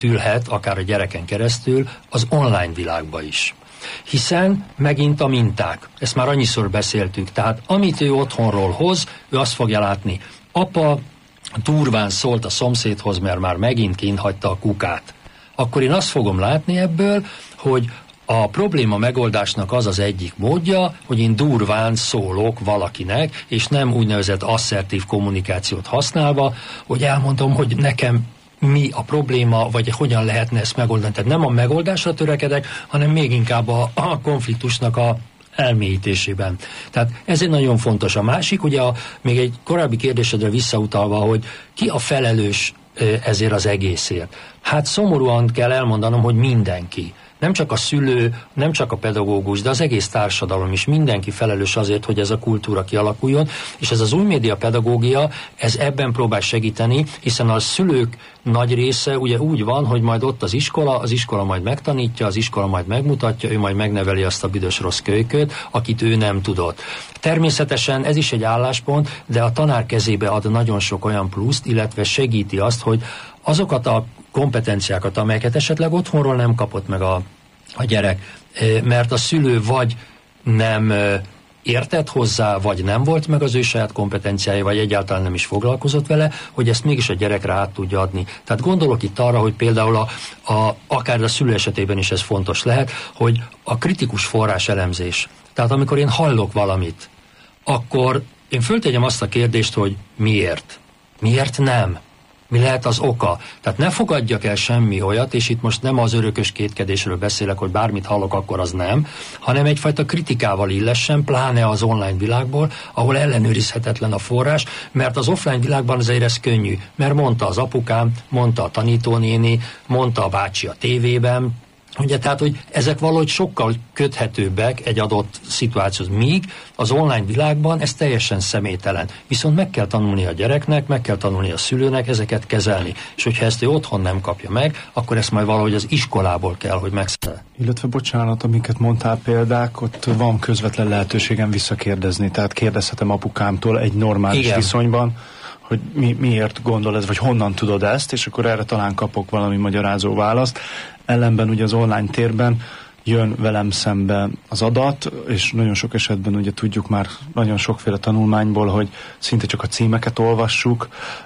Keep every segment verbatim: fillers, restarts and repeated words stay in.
ülhet, akár a gyereken keresztül, az online világba is. Hiszen megint a minták, ezt már annyiszor beszéltük, tehát amit ő otthonról hoz, ő azt fogja látni. Apa durván szólt a szomszédhoz, mert már megint kint hagyta a kukát. Akkor én azt fogom látni ebből, hogy a probléma megoldásnak az az egyik módja, hogy én durván szólok valakinek, és nem úgynevezett asszertív kommunikációt használva, hogy elmondom, hogy nekem mi a probléma, vagy hogyan lehetne ezt megoldani. Tehát nem a megoldásra törekedek, hanem még inkább a, a konfliktusnak a elmélyítésében. Tehát ez egy nagyon fontos. A másik, ugye a, még egy korábbi kérdésedre visszautalva, hogy ki a felelős ezért az egészért. Hát szomorúan kell elmondanom, hogy mindenki. Nem csak a szülő, nem csak a pedagógus, de az egész társadalom is, mindenki felelős azért, hogy ez a kultúra kialakuljon, és ez az új média pedagógia, ez ebben próbál segíteni, hiszen a szülők nagy része ugye úgy van, hogy majd ott az iskola, az iskola majd megtanítja, az iskola majd megmutatja, ő majd megneveli azt a büdös rossz kölyköt, akit ő nem tudott. Természetesen ez is egy álláspont, de a tanár kezébe ad nagyon sok olyan pluszt, illetve segíti azt, hogy azokat a kompetenciákat, amelyeket esetleg otthonról nem kapott meg a, a gyerek, mert a szülő vagy nem értett hozzá, vagy nem volt meg az ő saját kompetenciája, vagy egyáltalán nem is foglalkozott vele, hogy ezt mégis a gyerekre át tudja adni. Tehát gondolok itt arra, hogy például a, a, akár a szülő esetében is ez fontos lehet, hogy a kritikus forrás elemzés. Tehát amikor én hallok valamit, akkor én föltegyem azt a kérdést, hogy miért? Miért nem? Mi lehet az oka? Tehát ne fogadjak el semmi olyat, és itt most nem az örökös kétkedésről beszélek, hogy bármit hallok, akkor az nem, hanem egyfajta kritikával illessen, pláne az online világból, ahol ellenőrizhetetlen a forrás, mert az offline világban azért ez könnyű, mert mondta az apukám, mondta a tanítónéni, mondta a bácsi a tévében, ugye, tehát, hogy ezek valahogy sokkal köthetőbbek egy adott szituációhoz, míg az online világban ez teljesen személytelen. Viszont meg kell tanulni a gyereknek, meg kell tanulni a szülőnek ezeket kezelni. És hogyha ezt ő otthon nem kapja meg, akkor ezt majd valahogy az iskolából kell, hogy megszerelje. Illetve bocsánat, amiket mondtál példák, ott van közvetlen lehetőségem visszakérdezni. Tehát kérdezhetem apukámtól egy normális Igen. viszonyban, hogy mi, miért gondol ez, vagy honnan tudod ezt, és akkor erre talán kapok valami magyarázó választ. Ellenben ugye az online térben jön velem szembe az adat, és nagyon sok esetben ugye tudjuk már nagyon sokféle tanulmányból, hogy szinte csak a címeket olvassuk,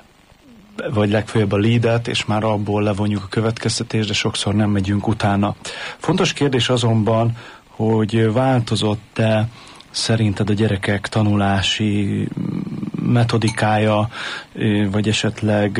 vagy legfeljebb a leadet, és már abból levonjuk a következtetést, de sokszor nem megyünk utána. Fontos kérdés azonban, hogy változott-e szerinted a gyerekek tanulási metodikája, vagy esetleg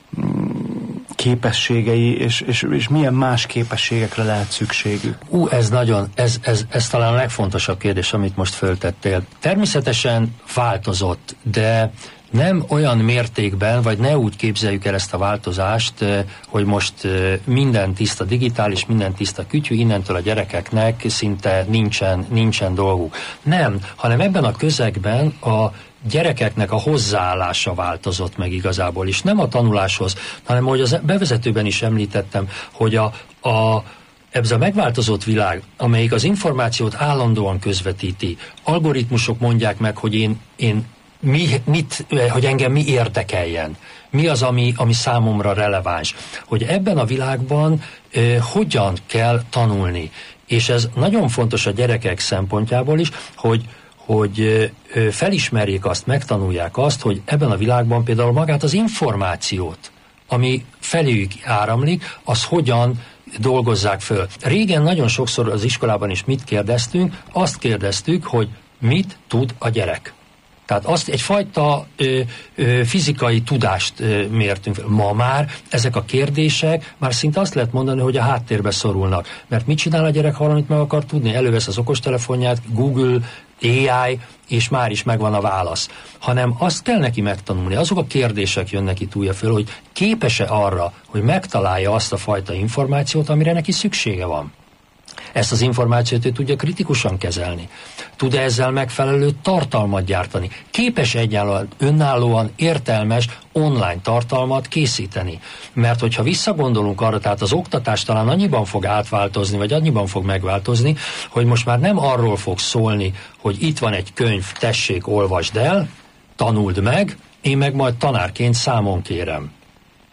képességei, és, és, és milyen más képességekre lehet szükségük? Ú, ez nagyon, ez, ez, ez talán a legfontosabb kérdés, amit most föltettél. Természetesen változott, de nem olyan mértékben, vagy ne úgy képzeljük el ezt a változást, hogy most minden tiszta digitális, minden tiszta kütyű, innentől a gyerekeknek szinte nincsen, nincsen dolguk. Nem, hanem ebben a közegben a gyerekeknek a hozzáállása változott meg igazából is. Nem a tanuláshoz, hanem ahogy az bevezetőben is említettem, hogy a, a ez a megváltozott világ, amelyik az információt állandóan közvetíti, algoritmusok mondják meg, hogy én, én mi, mit, hogy engem mi érdekeljen, mi az, ami, ami számomra releváns, hogy ebben a világban eh, hogyan kell tanulni. És ez nagyon fontos a gyerekek szempontjából is, hogy hogy felismerjék azt, megtanulják azt, hogy ebben a világban például magát az információt, ami feléjük áramlik, az hogyan dolgozzák föl. Régen nagyon sokszor az iskolában is mit kérdeztünk? Azt kérdeztük, hogy mit tud a gyerek. Tehát azt egyfajta ö, ö, fizikai tudást ö, mértünk. Ma már ezek a kérdések már szinte azt lehet mondani, hogy a háttérbe szorulnak. Mert mit csinál a gyerek, ha valamit meg akar tudni? Elővesz az okostelefonját, Google, á i, és már is megvan a válasz. Hanem azt kell neki megtanulni. Azok a kérdések jönnek itt újra föl, hogy képes-e arra, hogy megtalálja azt a fajta információt, amire neki szüksége van. Ezt az információt ő tudja kritikusan kezelni. Tud-e ezzel megfelelő tartalmat gyártani? Képes egyáltalán önállóan értelmes online tartalmat készíteni. Mert hogyha visszagondolunk arra, tehát az oktatás talán annyiban fog átváltozni, vagy annyiban fog megváltozni, hogy most már nem arról fog szólni, hogy itt van egy könyv, tessék, olvasd el, tanuld meg, én meg majd tanárként számon kérem.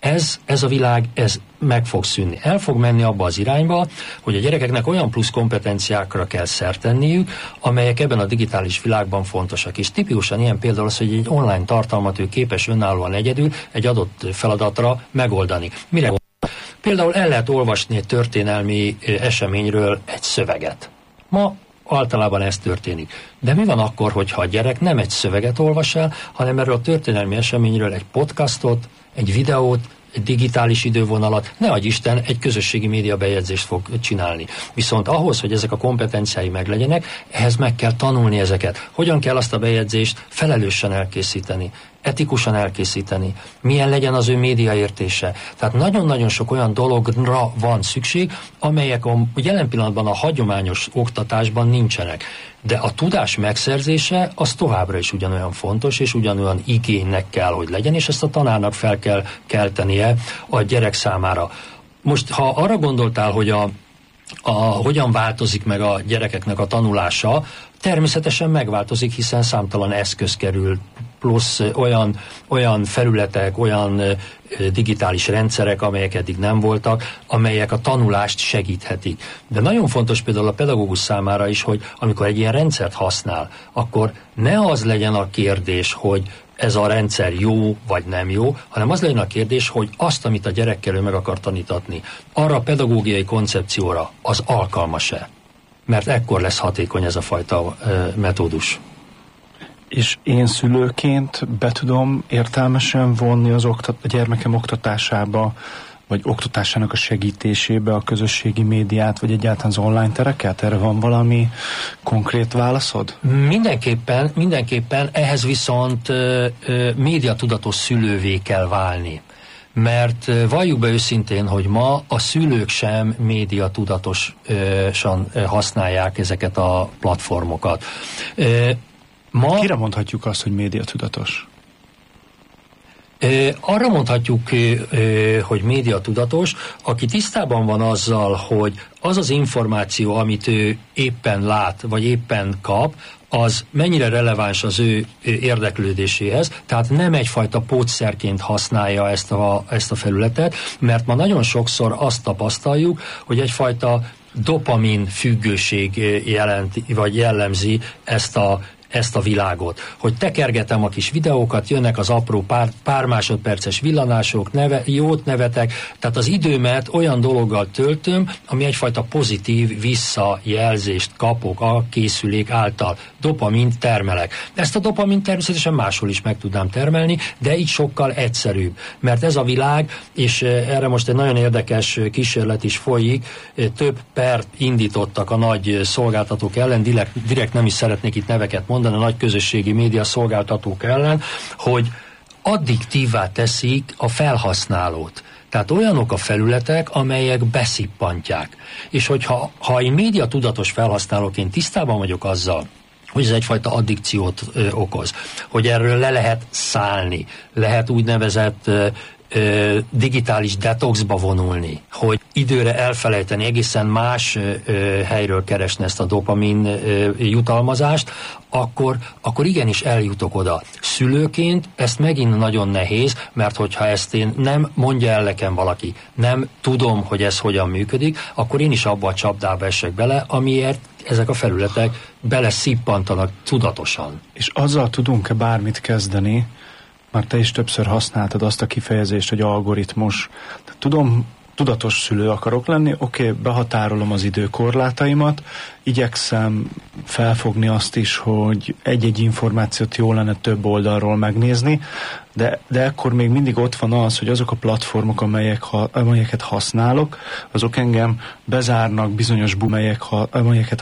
Ez, ez a világ, ez meg fog szűnni. El fog menni abba az irányba, hogy a gyerekeknek olyan plusz kompetenciákra kell szert tenniük, amelyek ebben a digitális világban fontosak. És tipikusan ilyen például az, hogy egy online tartalmat ő képes önállóan egyedül egy adott feladatra megoldani. Mire Például el lehet olvasni egy történelmi eseményről egy szöveget. Ma általában ez történik. De mi van akkor, hogyha a gyerek nem egy szöveget olvas el, hanem erről a történelmi eseményről egy podcastot, egy videót, egy digitális idővonalat, ne adj Isten, egy közösségi média bejegyzést fog csinálni. Viszont ahhoz, hogy ezek a kompetenciái meglegyenek, ehhez meg kell tanulni ezeket. Hogyan kell azt a bejegyzést felelősen elkészíteni, etikusan elkészíteni, milyen legyen az ő médiaértése. Tehát nagyon-nagyon sok olyan dologra van szükség, amelyek a jelen pillanatban a hagyományos oktatásban nincsenek. De a tudás megszerzése az továbbra is ugyanolyan fontos, és ugyanolyan igénynek kell, hogy legyen, és ezt a tanárnak fel kell keltenie a gyerek számára. Most, ha arra gondoltál, hogy a, a, hogyan változik meg a gyerekeknek a tanulása, természetesen megváltozik, hiszen számtalan eszköz kerül, plusz olyan, olyan felületek, olyan digitális rendszerek, amelyek eddig nem voltak, amelyek a tanulást segíthetik. De nagyon fontos például a pedagógus számára is, hogy amikor egy ilyen rendszert használ, akkor ne az legyen a kérdés, hogy ez a rendszer jó vagy nem jó, hanem az legyen a kérdés, hogy azt, amit a gyerekkel ő meg akar tanítatni, arra a pedagógiai koncepcióra az alkalmas-e? Mert ekkor lesz hatékony ez a fajta e, metódus. És én szülőként be tudom értelmesen vonni az oktat- a gyermekem oktatásába, vagy oktatásának a segítésébe a közösségi médiát, vagy egyáltalán az online tereket? Erre van valami konkrét válaszod? Mindenképpen, mindenképpen ehhez viszont ö, ö, médiatudatos szülővé kell válni. Mert valljuk be őszintén, hogy ma a szülők sem médiatudatosan használják ezeket a platformokat. Ma, Kire mondhatjuk azt, hogy médiatudatos? Arra mondhatjuk, hogy médiatudatos, aki tisztában van azzal, hogy az az információ, amit ő éppen lát, vagy éppen kap, az mennyire releváns az ő érdeklődéséhez, tehát nem egyfajta pótszerként használja ezt a, ezt a felületet, mert ma nagyon sokszor azt tapasztaljuk, hogy egyfajta dopamin függőség jelenti, vagy jellemzi ezt a ezt a világot, hogy tekergetem a kis videókat, jönnek az apró pár, pár másodperces villanások, neve, jót nevetek, tehát az időmet olyan dologgal töltöm, ami egyfajta pozitív visszajelzést kapok a készülék által. Dopamint termelek. Ezt a dopamint természetesen máshol is meg tudnám termelni, de így sokkal egyszerűbb. Mert ez a világ, és erre most egy nagyon érdekes kísérlet is folyik, több pert indítottak a nagy szolgáltatók ellen, direkt, direkt nem is szeretnék itt neveket mondani, a nagy közösségi média szolgáltatók ellen, hogy addiktívvá teszik a felhasználót. Tehát olyanok a felületek, amelyek beszippantják. És hogyha ha én média tudatos felhasználóként tisztában vagyok azzal, hogy ez egyfajta addikciót ö, okoz, hogy erről le lehet szállni, lehet úgynevezett ö, ö, digitális detoxba vonulni, hogy időre elfelejteni, egészen más ö, ö, helyről keresni ezt a dopamin ö, jutalmazást, akkor, akkor igenis eljutok oda. Szülőként ezt megint nagyon nehéz, mert hogyha ezt én nem mondja el nekem valaki, nem tudom, hogy ez hogyan működik, akkor én is abba a csapdába esek bele, amiért ezek a felületek bele szippantanak tudatosan. És azzal tudunk-e bármit kezdeni, már te is többször használtad azt a kifejezést, hogy algoritmus. Tudom, tudatos szülő akarok lenni, oké, okay, behatárolom az időkorlátaimat, igyekszem felfogni azt is, hogy egy-egy információt jó lenne több oldalról megnézni, de, de ekkor még mindig ott van az, hogy azok a platformok, amelyek, ha, amelyeket használok, azok engem bezárnak bizonyos bumelyek, ha, amelyeket